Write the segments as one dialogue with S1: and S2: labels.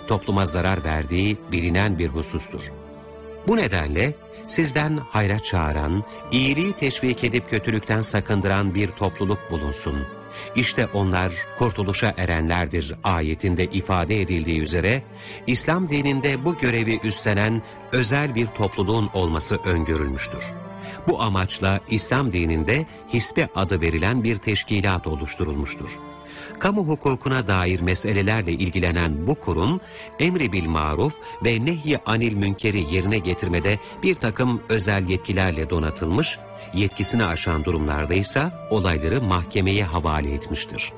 S1: topluma zarar verdiği bilinen bir husustur. Bu nedenle sizden hayra çağıran, iyiliği teşvik edip kötülükten sakındıran bir topluluk bulunsun. İşte onlar kurtuluşa erenlerdir ayetinde ifade edildiği üzere, İslam dininde bu görevi üstlenen özel bir topluluğun olması öngörülmüştür. Bu amaçla İslam dininde hisbe adı verilen bir teşkilat oluşturulmuştur. Kamu hukukuna dair meselelerle ilgilenen bu kurum, emri bil maruf ve nehy anil münkeri yerine getirmede bir takım özel yetkilerle donatılmış, yetkisini aşan durumlarda ise olayları mahkemeye havale etmiştir.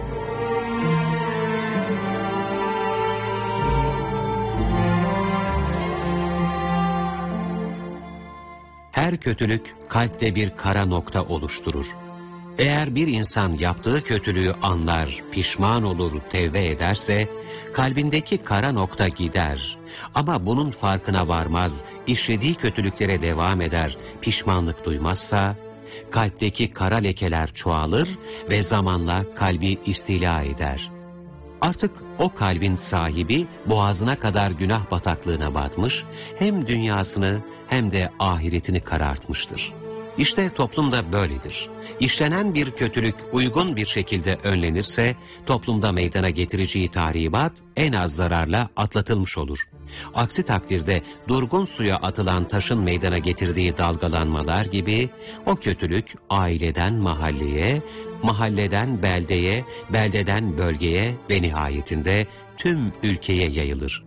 S1: Her kötülük kalpte bir kara nokta oluşturur. Eğer bir insan yaptığı kötülüğü anlar, pişman olur, tevbe ederse, kalbindeki kara nokta gider. Ama bunun farkına varmaz, işlediği kötülüklere devam eder, pişmanlık duymazsa, kalpteki kara lekeler çoğalır ve zamanla kalbi istila eder. Artık o kalbin sahibi boğazına kadar günah bataklığına batmış, hem dünyasını hem de ahiretini karartmıştır. İşte toplumda böyledir. İşlenen bir kötülük uygun bir şekilde önlenirse, toplumda meydana getireceği tahribat en az zararla atlatılmış olur. Aksi takdirde durgun suya atılan taşın meydana getirdiği dalgalanmalar gibi, o kötülük aileden mahalleye, mahalleden beldeye, beldeden bölgeye ve nihayetinde tüm ülkeye yayılır.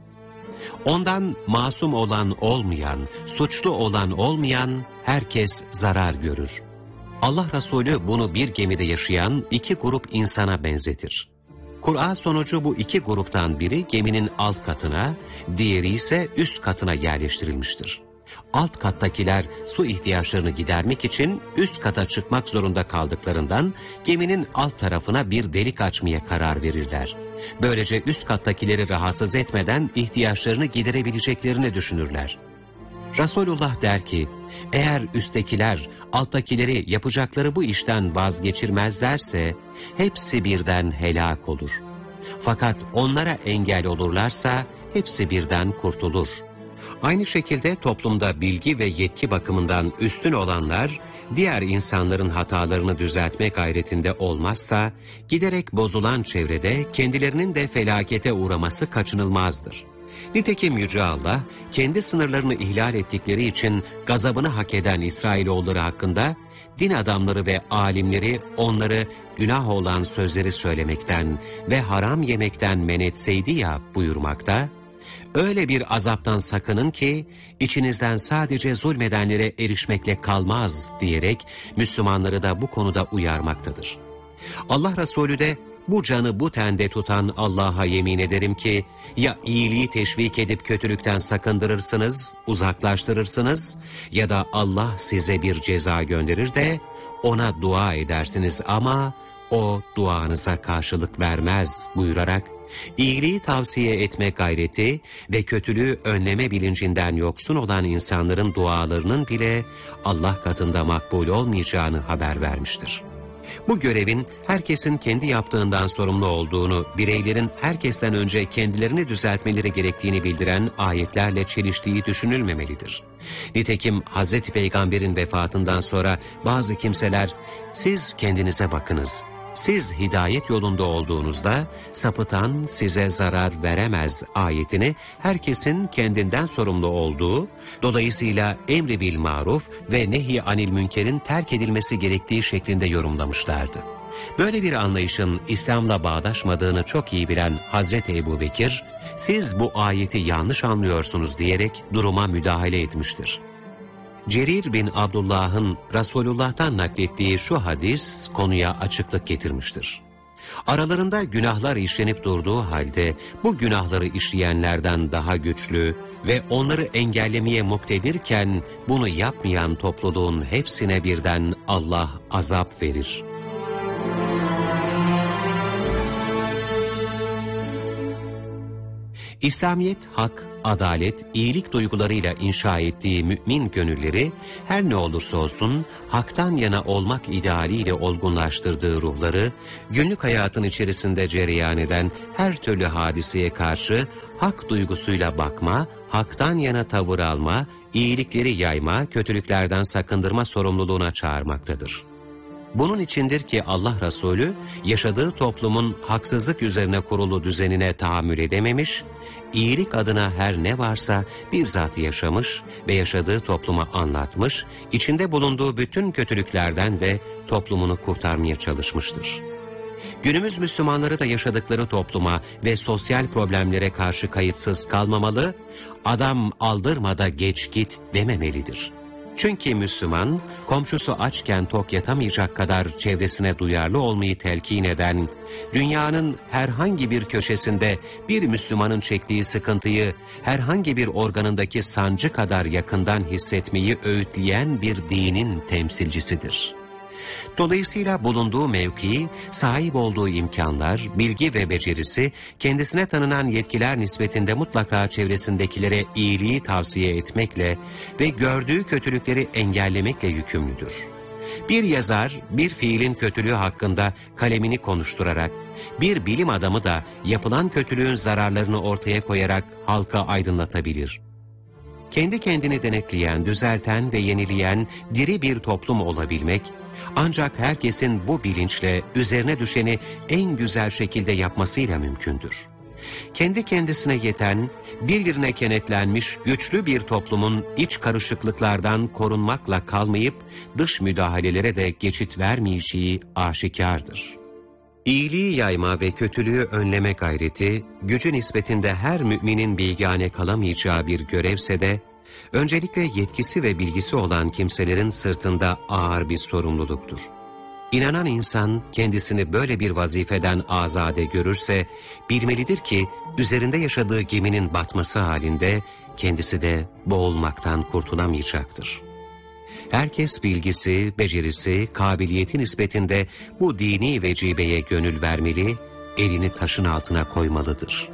S1: Ondan masum olan olmayan, suçlu olan olmayan herkes zarar görür. Allah Resulü bunu bir gemide yaşayan iki grup insana benzetir. Kur'a sonucu bu iki gruptan biri geminin alt katına, diğeri ise üst katına yerleştirilmiştir. Alt kattakiler su ihtiyaçlarını gidermek için üst kata çıkmak zorunda kaldıklarından geminin alt tarafına bir delik açmaya karar verirler. Böylece üst kattakileri rahatsız etmeden ihtiyaçlarını giderebileceklerini düşünürler. Resulullah der ki, eğer üsttekiler alttakileri yapacakları bu işten vazgeçirmezlerse hepsi birden helak olur. Fakat onlara engel olurlarsa hepsi birden kurtulur. Aynı şekilde toplumda bilgi ve yetki bakımından üstün olanlar, diğer insanların hatalarını düzeltme gayretinde olmazsa, giderek bozulan çevrede kendilerinin de felakete uğraması kaçınılmazdır. Nitekim Yüce Allah, kendi sınırlarını ihlal ettikleri için gazabını hak eden İsrailoğulları hakkında, din adamları ve alimleri onları günah olan sözleri söylemekten ve haram yemekten men etseydi ya buyurmakta, öyle bir azaptan sakının ki içinizden sadece zulmedenlere erişmekle kalmaz diyerek Müslümanları da bu konuda uyarmaktadır. Allah Resulü de bu canı bu tende tutan Allah'a yemin ederim ki ya iyiliği teşvik edip kötülükten sakındırırsınız, uzaklaştırırsınız ya da Allah size bir ceza gönderir de ona dua edersiniz ama o duanıza karşılık vermez buyurarak İyiliği tavsiye etme gayreti ve kötülüğü önleme bilincinden yoksun olan insanların dualarının bile Allah katında makbul olmayacağını haber vermiştir. Bu görevin herkesin kendi yaptığından sorumlu olduğunu, bireylerin herkesten önce kendilerini düzeltmeleri gerektiğini bildiren ayetlerle çeliştiği düşünülmemelidir. Nitekim Hz. Peygamber'in vefatından sonra bazı kimseler, siz kendinize bakınız, siz hidayet yolunda olduğunuzda sapıtan size zarar veremez ayetini herkesin kendinden sorumlu olduğu, dolayısıyla emri bil maruf ve nehy anil münkerin terk edilmesi gerektiği şeklinde yorumlamışlardı. Böyle bir anlayışın İslam'la bağdaşmadığını çok iyi bilen Hazreti Ebubekir, siz bu ayeti yanlış anlıyorsunuz diyerek duruma müdahale etmiştir. Cerir bin Abdullah'ın Resulullah'tan naklettiği şu hadis konuya açıklık getirmiştir. Aralarında günahlar işlenip durduğu halde bu günahları işleyenlerden daha güçlü ve onları engellemeye muktedirken bunu yapmayan topluluğun hepsine birden Allah azap verir. İslamiyet, hak, adalet, iyilik duygularıyla inşa ettiği mümin gönülleri, her ne olursa olsun haktan yana olmak idealiyle olgunlaştırdığı ruhları, günlük hayatın içerisinde cereyan eden her türlü hadiseye karşı hak duygusuyla bakma, haktan yana tavır alma, iyilikleri yayma, kötülüklerden sakındırma sorumluluğuna çağırmaktadır. Bunun içindir ki Allah Resulü yaşadığı toplumun haksızlık üzerine kurulu düzenine tahammül edememiş, iyilik adına her ne varsa bizzat yaşamış ve yaşadığı topluma anlatmış, içinde bulunduğu bütün kötülüklerden de toplumunu kurtarmaya çalışmıştır. Günümüz Müslümanları da yaşadıkları topluma ve sosyal problemlere karşı kayıtsız kalmamalı, adam aldırmada geç git dememelidir. Çünkü Müslüman, komşusu açken tok yatamayacak kadar çevresine duyarlı olmayı telkin eden, dünyanın herhangi bir köşesinde bir Müslümanın çektiği sıkıntıyı herhangi bir organındaki sancı kadar yakından hissetmeyi öğütleyen bir dinin temsilcisidir. Dolayısıyla bulunduğu mevki, sahip olduğu imkanlar, bilgi ve becerisi, kendisine tanınan yetkiler nispetinde mutlaka çevresindekilere iyiliği tavsiye etmekle ve gördüğü kötülükleri engellemekle yükümlüdür. Bir yazar, bir fiilin kötülüğü hakkında kalemini konuşturarak, bir bilim adamı da yapılan kötülüğün zararlarını ortaya koyarak halka aydınlatabilir. Kendi kendini denetleyen, düzelten ve yenileyen diri bir toplum olabilmek, ancak herkesin bu bilinçle üzerine düşeni en güzel şekilde yapmasıyla mümkündür. Kendi kendisine yeten, birbirine kenetlenmiş güçlü bir toplumun iç karışıklıklardan korunmakla kalmayıp dış müdahalelere de geçit vermeyeceği aşikardır. İyiliği yayma ve kötülüğü önleme gayreti, gücü nispetinde her müminin bigane kalamayacağı bir görevse de, öncelikle yetkisi ve bilgisi olan kimselerin sırtında ağır bir sorumluluktur. İnanan insan kendisini böyle bir vazifeden azade görürse, bilmelidir ki üzerinde yaşadığı geminin batması halinde kendisi de boğulmaktan kurtulamayacaktır. Herkes bilgisi, becerisi, kabiliyeti nispetinde bu dini vecibeye gönül vermeli, elini taşın altına koymalıdır.